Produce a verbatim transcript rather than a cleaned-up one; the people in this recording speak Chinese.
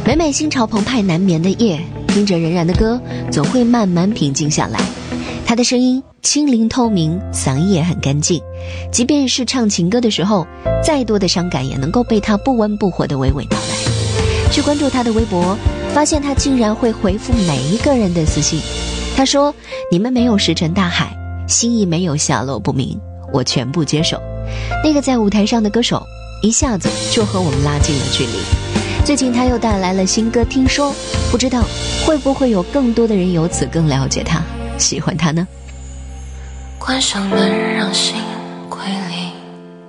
每每心潮澎湃难眠的夜，听着任然的歌，总会慢慢平静下来。他的声音清灵透明，嗓音也很干净，即便是唱情歌的时候，再多的伤感也能够被他不温不火的娓娓道来。去关注他的微博，发现他竟然会回复每一个人的私信。他说，你们没有石沉大海，心意没有下落不明，我全部接受。那个在舞台上的歌手一下子就和我们拉近了距离。最近他又带来了新歌，听说不知道会不会有更多的人由此更了解他，喜欢他呢？ 关上门让心